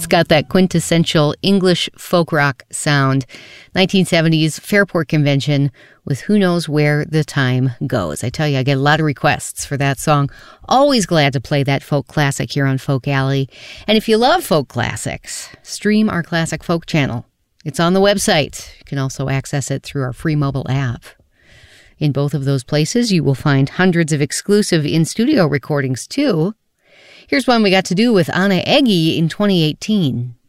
It's got that quintessential English folk rock sound. 1970s Fairport Convention with Who Knows Where the Time Goes. I tell you, I get a lot of requests for that song. Always glad to play that folk classic here on Folk Alley. And if you love folk classics, stream our Classic Folk channel. It's on the website. You can also access it through our free mobile app. In both of those places, you will find hundreds of exclusive in-studio recordings, too. Here's one we got to do with Anna Eggy in 2018.